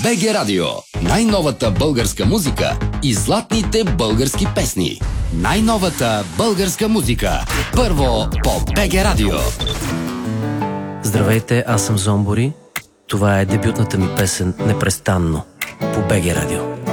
БГ Радио. Най-новата българска музика и златните български песни. Най-новата българска музика. Първо по БГ Радио. Здравейте, аз съм Зомбори. Това е дебютната ми песен "Непрестанно" по БГ Радио.